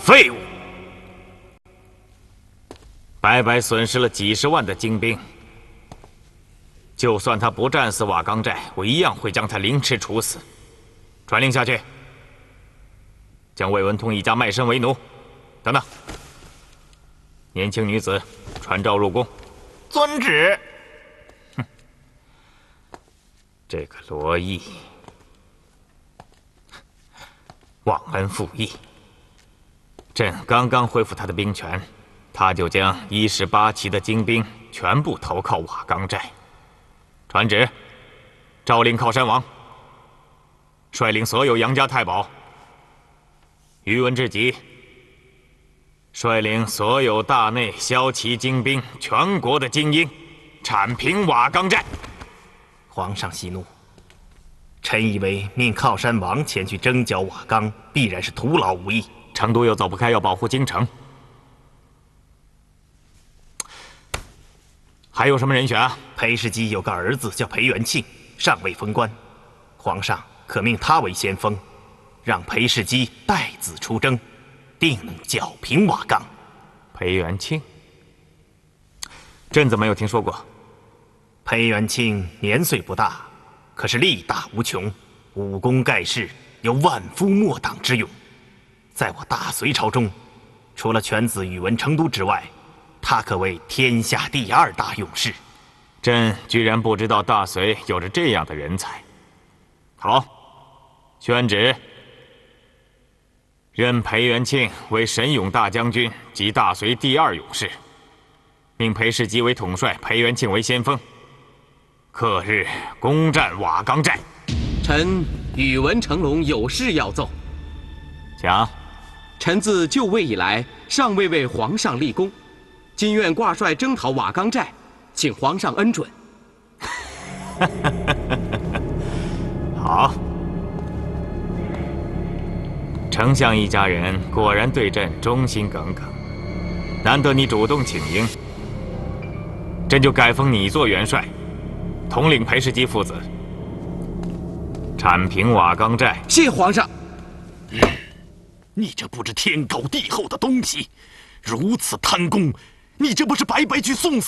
废物！白白损失了几十万的精兵。就算他不战死瓦岗寨，我一样会将他凌迟处死。传令下去，将魏文通一家卖身为奴。等等，年轻女子传召入宫。 遵旨。 哼，这个罗毅忘恩负义。朕刚刚恢复他的兵权，他就将118旗的精兵全部投靠瓦岗寨。传旨，诏令靠山王率领所有杨家太保，宇文智及率领所有大内骁骑精兵，全国的精英，铲平瓦岗寨。 皇上息怒，臣以为命靠山王前去征剿瓦岗，必然是徒劳无益。 成都又走不开，要保护京城，还有什么人选啊？ 裴世基有个儿子叫裴元庆，尚未封官，皇上可命他为先锋，让裴世基带子出征，定能剿平瓦岗。 裴元庆，朕怎么没有听说过？ 裴元庆年岁不大，可是力大无穷，武功盖世，有万夫莫挡之勇。在我大隋朝中，除了犬子宇文成都之外，他可谓天下第2大勇士。 朕居然不知道大隋有着这样的人才。好，宣旨，任裴元庆为神勇大将军及大隋第2勇士，命裴世基为统帅，裴元庆为先锋，克日攻占瓦岗寨。 臣宇文成龙有事要奏。 讲。 臣自就位以来，尚未为皇上立功，今愿挂帅征讨瓦岗寨，请皇上恩准。 好，丞相一家人果然对朕忠心耿耿，难得你主动请缨，朕就改封你做元帅，统领裴世基父子，铲平瓦岗寨。 谢皇上。 你这不知天高地厚的东西，如此贪功，你这不是白白去送死？